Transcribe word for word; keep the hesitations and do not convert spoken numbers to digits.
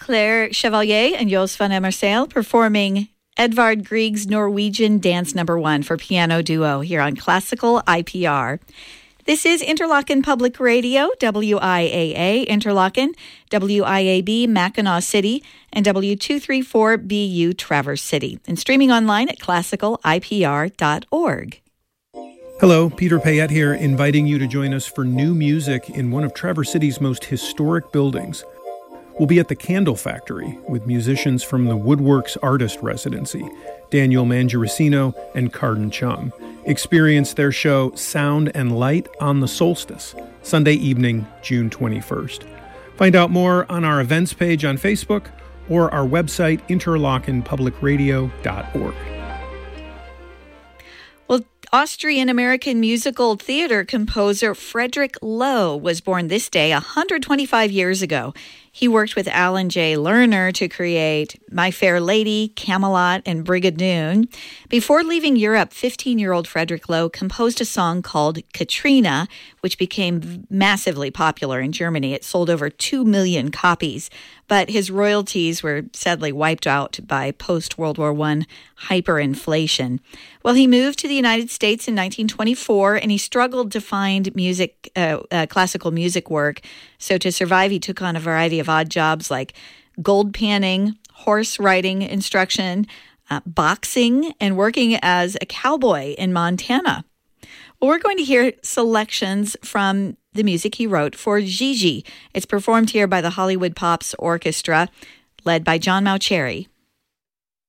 Claire Chevalier and Jos van Emmersale performing Edvard Grieg's Norwegian Dance Number One for piano duo here on Classical I P R. This is Interlochen Public Radio, W I A A Interlochen, W I A B Mackinac City, and W two thirty-four B U Traverse City, and streaming online at classical I P R dot org. Hello, Peter Payette here, inviting you to join us for new music in one of Traverse City's most historic buildings. We'll be at the Candle Factory with musicians from the Woodworks Artist Residency, Daniel Mangiaricino and Carden Chung. Experience their show Sound and Light on the Solstice, Sunday evening, June twenty-first. Find out more on our events page on Facebook or our website, interlochen public radio dot org. Well, Austrian-American musical theater composer Frederick Loewe was born this day one hundred twenty-five years ago. He worked with Alan J. Lerner to create My Fair Lady, Camelot, and Brigadoon. Before leaving Europe, fifteen-year-old Frederick Loewe composed a song called Katrina, which became massively popular in Germany. It sold over two million copies, but his royalties were sadly wiped out by post-World War One hyperinflation. Well, he moved to the United States in nineteen twenty-four, and he struggled to find music, uh, uh, classical music work. So to survive, he took on a variety of odd jobs like gold panning, horse riding instruction, uh, boxing, and working as a cowboy in Montana. Well, we're going to hear selections from the music he wrote for Gigi. It's performed here by the Hollywood Pops Orchestra, led by John Mauceri.